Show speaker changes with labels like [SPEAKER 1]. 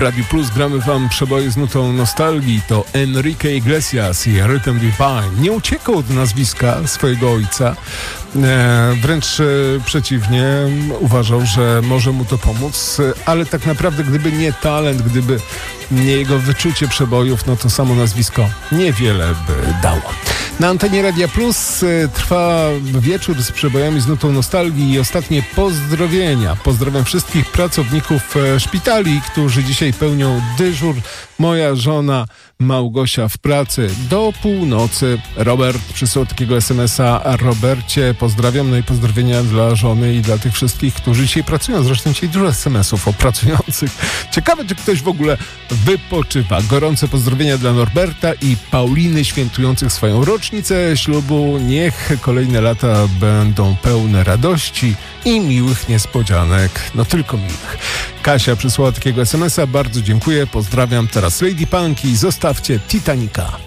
[SPEAKER 1] Radiu Plus gramy wam przeboje z nutą nostalgii. To Enrique Iglesias i Rhythm Divine. Nie uciekał od nazwiska swojego ojca. Wręcz przeciwnie, uważał, że może mu to pomóc, ale tak naprawdę gdyby nie talent, gdyby nie jego wyczucie przebojów, no to samo nazwisko niewiele by dało. Na antenie Radia Plus trwa wieczór z przebojami z nutą nostalgii i ostatnie pozdrowienia. Pozdrawiam wszystkich pracowników szpitali, którzy dzisiaj pełnią dyżur. Moja żona Małgosia w pracy do północy. Robert przysłał takiego SMS-a. Robercie, pozdrawiam. No i pozdrowienia dla żony i dla tych wszystkich, którzy dzisiaj pracują. Zresztą dzisiaj dużo SMS-ów o pracujących. Ciekawe, czy ktoś w ogóle wypoczywa. Gorące pozdrowienia dla Norberta i Pauliny świętujących swoją rocznicę ślubu. Niech kolejne lata będą pełne radości i miłych niespodzianek. No tylko miłych. Kasia przysłała takiego SMS-a. Bardzo dziękuję. Pozdrawiam. Teraz Lady Punk i zostawcie Titanica.